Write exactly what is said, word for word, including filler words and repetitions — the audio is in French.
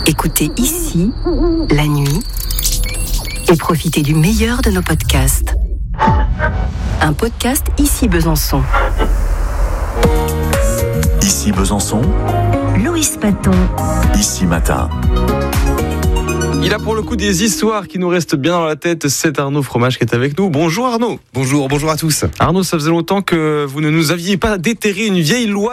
Écoutez ici, la nuit, et profitez du meilleur de nos podcasts. Un podcast Ici Besançon. Ici Besançon, Loïs Paton. Ici Matin. Il a pour le coup des histoires qui nous restent bien dans la tête. C'est Arnaud Fromage qui est avec nous. Bonjour Arnaud. Bonjour, bonjour à tous. Arnaud, ça faisait longtemps que vous ne nous aviez pas déterré une vieille loi